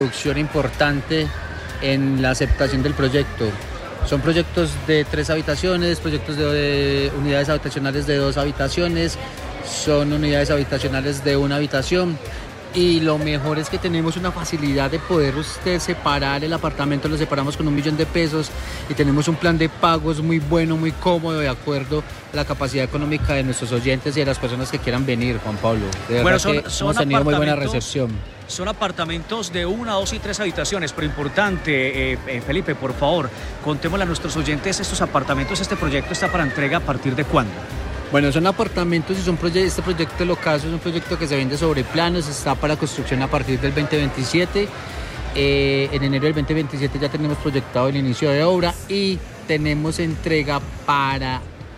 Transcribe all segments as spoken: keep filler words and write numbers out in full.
reducción importante en la aceptación del proyecto. Son proyectos de tres habitaciones, proyectos de, de unidades habitacionales de dos habitaciones, son unidades habitacionales de una habitación. Y lo mejor es que tenemos una facilidad de poder usted separar el apartamento, lo separamos con un millón de pesos y tenemos un plan de pagos muy bueno, muy cómodo, de acuerdo a la capacidad económica de nuestros oyentes y de las personas que quieran venir, Juan Pablo. De verdad bueno, son, que son hemos tenido muy buena recepción. Son apartamentos de una, dos y tres habitaciones, pero importante, eh, eh, Felipe, por favor, contémosle a nuestros oyentes estos apartamentos, este proyecto está para entrega a partir de cuándo. Bueno, son apartamentos y son proye- este proyecto local es un proyecto que se vende sobre planos, está para construcción a partir del veinte veintisiete. Eh, en enero del veinte veintisiete ya tenemos proyectado el inicio de obra y tenemos entrega para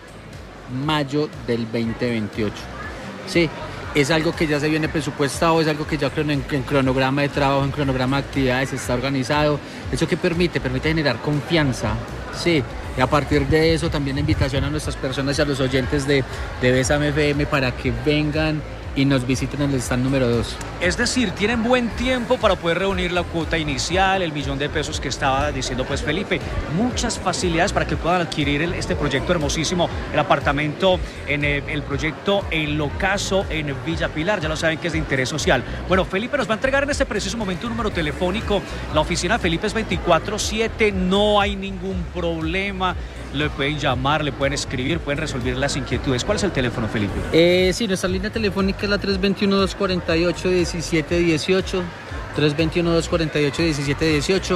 mayo del veinte veintiocho. Sí, es algo que ya se viene presupuestado, es algo que ya en, en cronograma de trabajo, en cronograma de actividades está organizado. ¿Eso qué permite? Permite generar confianza, sí. Y a partir de eso también la invitación a nuestras personas y a los oyentes de, de Bésame F M para que vengan y nos visiten en el stand número dos. Es decir, tienen buen tiempo para poder reunir la cuota inicial, el millón de pesos que estaba diciendo pues Felipe. Muchas facilidades para que puedan adquirir el, este proyecto hermosísimo, el apartamento en el, el proyecto El Ocaso en Villa Pilar. Ya lo saben que es de interés social. Bueno, Felipe nos va a entregar en este preciso momento un número telefónico. La oficina de Felipe es veinticuatro siete, no hay ningún problema. Le pueden llamar, le pueden escribir, pueden resolver las inquietudes. ¿Cuál es el teléfono, Felipe? Eh, sí, nuestra línea telefónica es la tres dos uno, dos cuatro ocho, uno siete uno ocho, tres dos uno, dos cuatro ocho, uno siete uno ocho.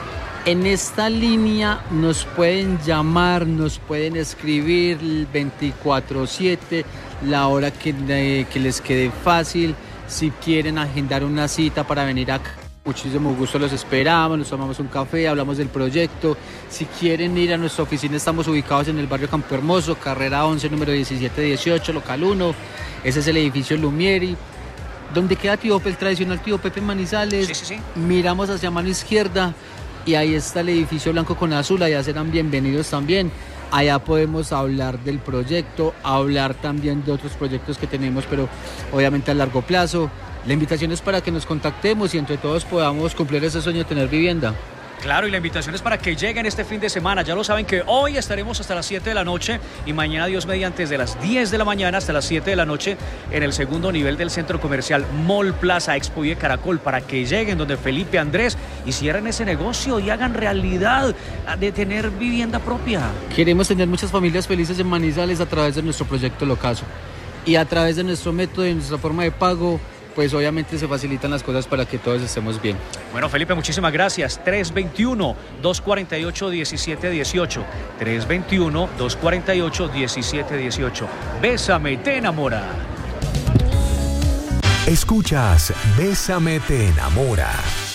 En esta línea nos pueden llamar, nos pueden escribir veinticuatro siete, la hora que, eh, que les quede fácil. Si quieren agendar una cita para venir acá, muchísimo gusto los esperamos, nos tomamos un café, hablamos del proyecto. Si quieren ir a nuestra oficina, estamos ubicados en el barrio Campo Hermoso, carrera once, número diecisiete dieciocho, local uno. Ese es el edificio Lumieri, donde queda Tío Pepe, el tradicional Tío Pepe Manizales. Sí, sí, sí. Miramos hacia mano izquierda y ahí está el edificio blanco con azul, allá serán bienvenidos también. Allá podemos hablar del proyecto, hablar también de otros proyectos que tenemos, pero obviamente a largo plazo. La invitación es para que nos contactemos y entre todos podamos cumplir ese sueño de tener vivienda. Claro, y la invitación es para que lleguen este fin de semana. Ya lo saben que hoy estaremos hasta las siete de la noche y mañana, Dios mediante, desde las diez de la mañana hasta las siete de la noche en el segundo nivel del centro comercial Mall Plaza Expo y Caracol, para que lleguen donde Felipe Andrés y cierren ese negocio y hagan realidad de tener vivienda propia. Queremos tener muchas familias felices en Manizales a través de nuestro proyecto El Ocaso y a través de nuestro método y nuestra forma de pago. Pues obviamente se facilitan las cosas para que todos estemos bien. Bueno, Felipe, muchísimas gracias. tres dos uno, dos cuatro ocho, uno siete uno ocho. tres dos uno, dos cuatro ocho, uno siete uno ocho. Bésame, te enamora. Escuchas Bésame, te enamora.